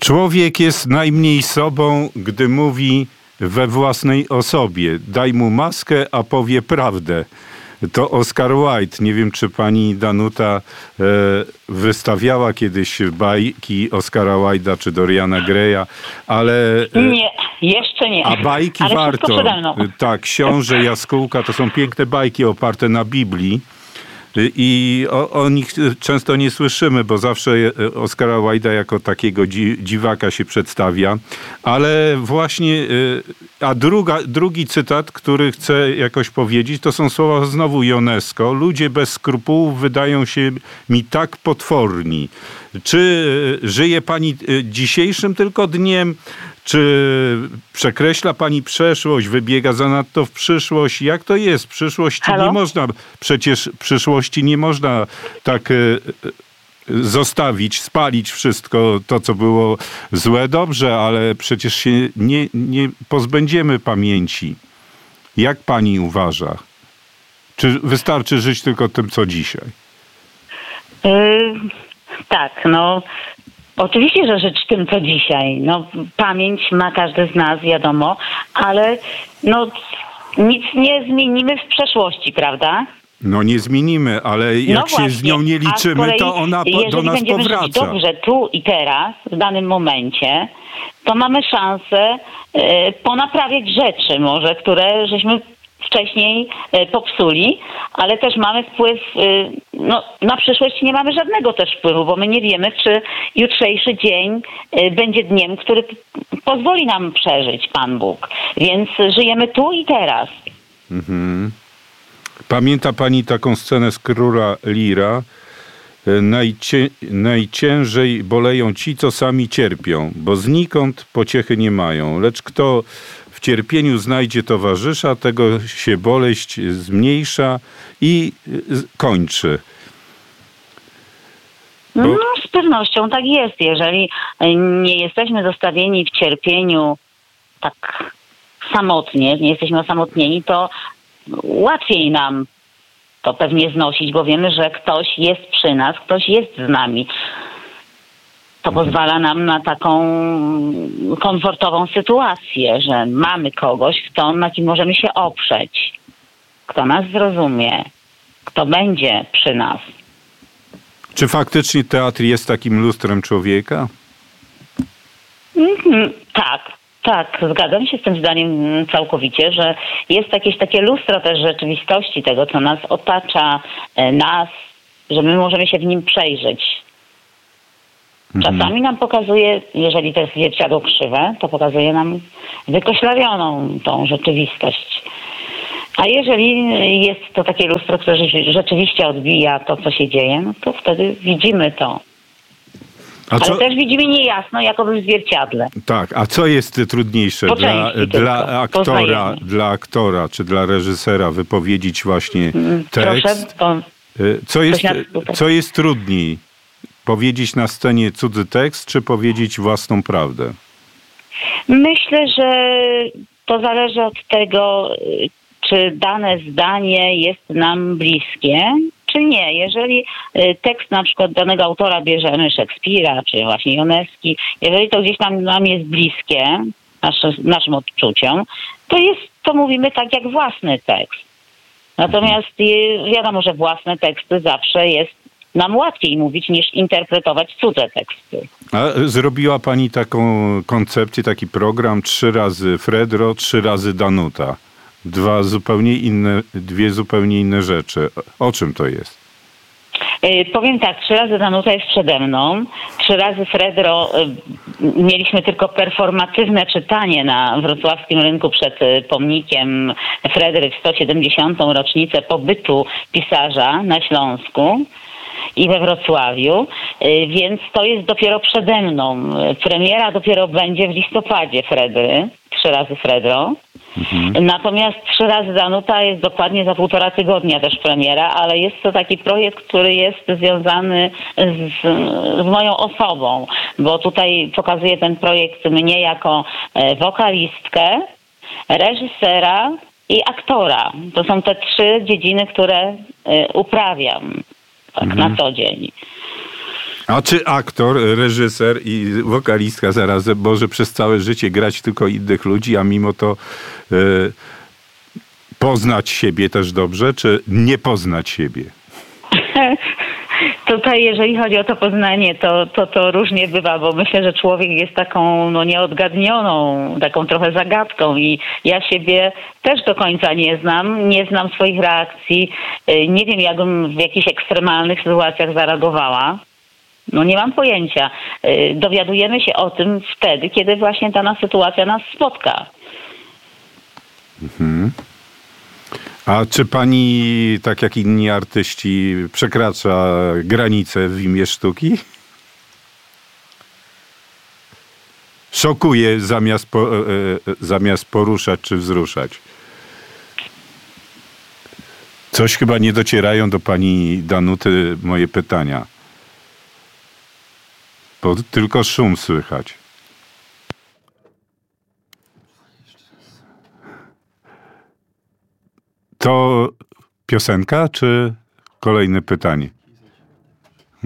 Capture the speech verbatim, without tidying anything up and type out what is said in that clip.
Człowiek jest najmniej sobą, gdy mówi we własnej osobie. Daj mu maskę, a powie prawdę. To Oscar Wilde. Nie wiem, czy pani Danuta e, wystawiała kiedyś bajki Oscara Wilde'a czy Doriana Greya, ale... E, nie, jeszcze nie. A bajki ale warto. Tak, Książę Jaskółka to są piękne bajki oparte na Biblii. I o, o nich często nie słyszymy, bo zawsze Oscara Wilde'a jako takiego dzi, dziwaka się przedstawia. Ale właśnie, a druga, drugi cytat, który chcę jakoś powiedzieć, to są słowa znowu Ionesco. Ludzie bez skrupułów wydają się mi tak potworni. Czy żyje pani dzisiejszym tylko dniem? Czy przekreśla pani przeszłość, wybiega zanadto w przyszłość? Jak to jest? Przyszłości Halo? nie można, przecież przyszłości nie można tak y, y, zostawić, spalić wszystko to, co było złe, dobrze, ale przecież się nie, nie pozbędziemy pamięci. Jak pani uważa? Czy wystarczy żyć tylko tym, co dzisiaj? Yy, tak, no... Oczywiście, że żyć tym, co dzisiaj. No, pamięć ma każdy z nas, wiadomo, ale no, nic nie zmienimy w przeszłości, prawda? No nie zmienimy, ale jak no się właśnie, z nią nie liczymy, kolei, to ona po, do nas będziemy powraca. Żyć dobrze tu i teraz, w danym momencie, to mamy szansę y, ponaprawiać rzeczy może, które żeśmy wcześniej y, popsuli, ale też mamy wpływ, y, no na przyszłość nie mamy żadnego też wpływu, bo my nie wiemy, czy jutrzejszy dzień y, będzie dniem, który p- pozwoli nam przeżyć Pan Bóg. Więc żyjemy tu i teraz. Mhm. Pamięta pani taką scenę z Króla Lira? Najcie, najciężej boleją ci, co sami cierpią, bo znikąd pociechy nie mają. Lecz kto w cierpieniu znajdzie towarzysza, tego się boleść zmniejsza i kończy. Bo... No, z pewnością tak jest. Jeżeli nie jesteśmy zostawieni w cierpieniu tak samotnie, nie jesteśmy osamotnieni, to łatwiej nam to pewnie znosić, bo wiemy, że ktoś jest przy nas, ktoś jest z nami. To mhm. pozwala nam na taką komfortową sytuację, że mamy kogoś, kto, na kim możemy się oprzeć, kto nas zrozumie, kto będzie przy nas. Czy faktycznie teatr jest takim lustrem człowieka? Mhm, tak. Tak, zgadzam się z tym zdaniem całkowicie, że jest jakieś takie lustro też rzeczywistości, tego, co nas otacza, nas, że my możemy się w nim przejrzeć. Mhm. Czasami nam pokazuje, jeżeli to jest zwierciadło krzywe, to pokazuje nam wykoślawioną tą rzeczywistość. A jeżeli jest to takie lustro, które rzeczywiście odbija to, co się dzieje, no to wtedy widzimy to. A Ale co... też widzimy niejasno, jakoby w zwierciadle. Tak, a co jest trudniejsze dla, dla aktora, dla aktora czy dla reżysera wypowiedzieć właśnie tekst? Proszę, co, jest, co jest trudniej? Powiedzieć na scenie cudzy tekst, czy powiedzieć własną prawdę? Myślę, że to zależy od tego, czy dane zdanie jest nam bliskie, czy nie. Jeżeli tekst na przykład danego autora bierzemy, Szekspira, czy właśnie Ioneski, jeżeli to gdzieś tam nam jest bliskie, naszy, naszym odczuciom, to jest, to mówimy tak jak własny tekst. Natomiast wiadomo, że własne teksty zawsze jest nam łatwiej mówić niż interpretować cudze teksty. A zrobiła pani taką koncepcję, taki program, trzy razy Fredro, trzy razy Danuta. Dwa zupełnie inne, dwie zupełnie inne rzeczy. O czym to jest? Yy, powiem tak, trzy razy Danuta jest przede mną, trzy razy Fredro yy, mieliśmy tylko performatywne czytanie na wrocławskim rynku przed yy, pomnikiem Fredry w sto siedemdziesiątą rocznicę pobytu pisarza na Śląsku i we Wrocławiu, yy, więc to jest dopiero przede mną. Premiera dopiero będzie w listopadzie Fredry, trzy razy Fredro. Mhm. Natomiast trzy razy Danuta jest dokładnie za półtora tygodnia też premiera, ale jest to taki projekt, który jest związany z, z moją osobą, bo tutaj pokazuje ten projekt mnie jako wokalistkę, reżysera i aktora. To są te trzy dziedziny, które uprawiam tak mhm. na co dzień. A czy aktor, reżyser i wokalistka zarazem może przez całe życie grać tylko innych ludzi, a mimo to y, poznać siebie też dobrze, czy nie poznać siebie? Tutaj, jeżeli chodzi o to poznanie, to, to, to różnie bywa, bo myślę, że człowiek jest taką no, nieodgadnioną, taką trochę zagadką i ja siebie też do końca nie znam, nie znam swoich reakcji, nie wiem, jakbym w jakichś ekstremalnych sytuacjach zareagowała. No nie mam pojęcia. Dowiadujemy się o tym wtedy, kiedy właśnie dana sytuacja nas spotka. Mhm. A czy pani, tak jak inni artyści, przekracza granice w imię sztuki? Szokuje zamiast, po, e, zamiast poruszać czy wzruszać? Coś chyba nie docierają do pani Danuty moje pytania. Bo tylko szum słychać. To piosenka, czy kolejne pytanie?